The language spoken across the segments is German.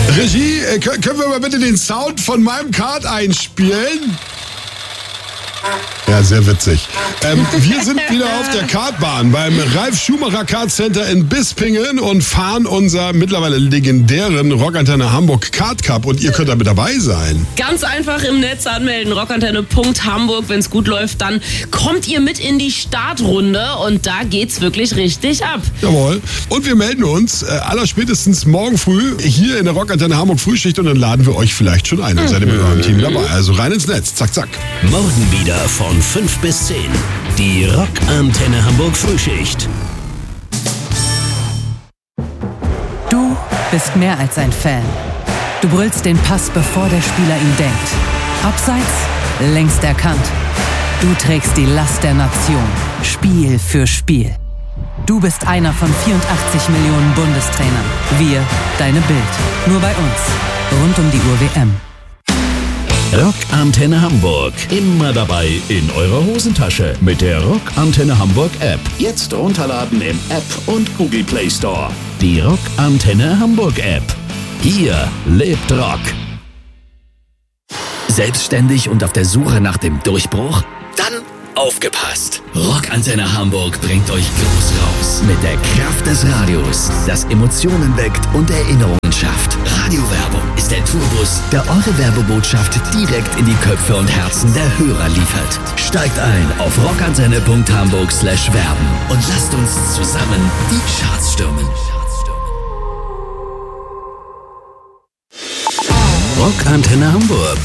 Regie, können wir mal bitte den Sound von meinem Kart einspielen? Ja, sehr witzig. Wir sind wieder auf der Kartbahn beim Ralf Schumacher Kart Center in Bispingen und fahren unser mittlerweile legendären Rockantenne Hamburg Kart Cup und ihr könnt damit dabei sein. Ganz einfach im Netz anmelden, rockantenne.hamburg. Wenn es gut läuft, dann kommt ihr mit in die Startrunde und da geht's wirklich richtig ab. Jawohl. Und wir melden uns allerspätestens morgen früh hier in der Rockantenne Hamburg Frühschicht und dann laden wir euch vielleicht schon ein und seid ihr mit eurem Team dabei. Also rein ins Netz, zack, zack. Morgen wieder von 5 bis 10. Die Rockantenne Hamburg Frühschicht. Du bist mehr als ein Fan. Du brüllst den Pass, bevor der Spieler ihn denkt. Abseits, längst erkannt. Du trägst die Last der Nation, Spiel für Spiel. Du bist einer von 84 Millionen Bundestrainern. Wir, deine Bild. Nur bei uns. Rund um die Uhr WM. Rockantenne Hamburg. Immer dabei in eurer Hosentasche mit der Rockantenne Hamburg App. Jetzt runterladen im App und Google Play Store. Die Rockantenne Hamburg App. Hier lebt Rock. Selbstständig und auf der Suche nach dem Durchbruch? Dann aufgepasst! Rockantenne Hamburg bringt euch groß raus. Mit der Kraft des Radios, das Emotionen weckt und Erinnerungen schafft. Radiowerbung ist der Tourbus, der eure Werbebotschaft direkt in die Köpfe und Herzen der Hörer liefert. Steigt ein auf rockantenne.hamburg/werben und lasst uns zusammen die Charts stürmen. Rockantenne Hamburg.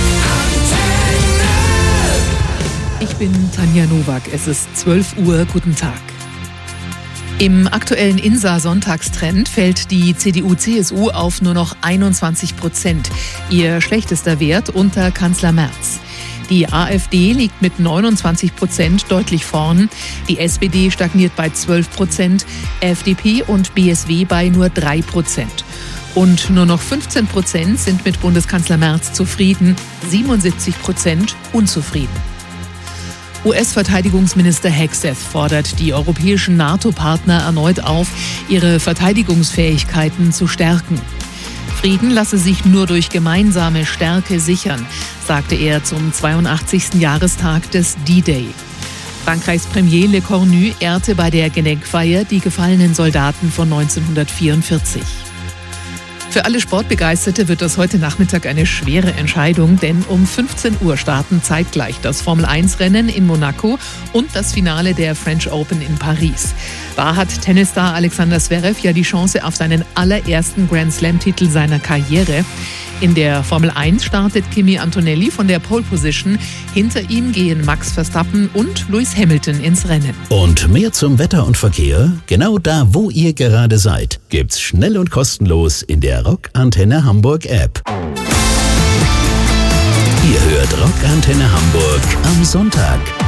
Ich bin Tanja Nowak, es ist 12 Uhr, guten Tag. Im aktuellen INSA-Sonntagstrend fällt die CDU-CSU auf nur noch 21%, ihr schlechtester Wert unter Kanzler Merz. Die AfD liegt mit 29% deutlich vorn, die SPD stagniert bei 12%, FDP und BSW bei nur 3%. Und nur noch 15% sind mit Bundeskanzler Merz zufrieden, 77% unzufrieden. US-Verteidigungsminister Hegseth fordert die europäischen NATO-Partner erneut auf, ihre Verteidigungsfähigkeiten zu stärken. Frieden lasse sich nur durch gemeinsame Stärke sichern, sagte er zum 82. Jahrestag des D-Day. Frankreichs Premier Le Cornu ehrte bei der Gedenkfeier die gefallenen Soldaten von 1944. Für alle Sportbegeisterte wird das heute Nachmittag eine schwere Entscheidung, denn um 15 Uhr starten zeitgleich das Formel-1-Rennen in Monaco und das Finale der French Open in Paris. Da hat Tennisstar Alexander Zverev ja die Chance auf seinen allerersten Grand-Slam-Titel seiner Karriere. In der Formel 1 startet Kimi Antonelli von der Pole Position. Hinter ihm gehen Max Verstappen und Lewis Hamilton ins Rennen. Und mehr zum Wetter und Verkehr? Genau da, wo ihr gerade seid, gibt's schnell und kostenlos in der Rockantenne Hamburg App. Ihr hört Rockantenne Hamburg am Sonntag.